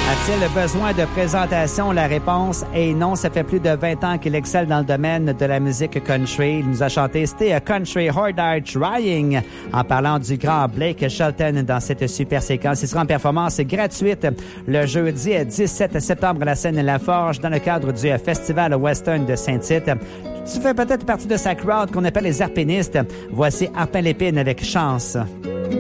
A-t-il besoin de présentation? La réponse est non. Ça fait plus de 20 ans qu'il excelle dans le domaine de la musique country. Il nous a chanté Stay a Country Hard Art Trying en parlant du grand Blake Shelton dans cette super séquence. Il sera en performance gratuite le jeudi 17 septembre à la scène La Forge dans le cadre du Festival Western de Saint-Tite. Tu fais peut-être partie de sa crowd qu'on appelle les harpénistes. Voici Harpin Lépine avec Chance.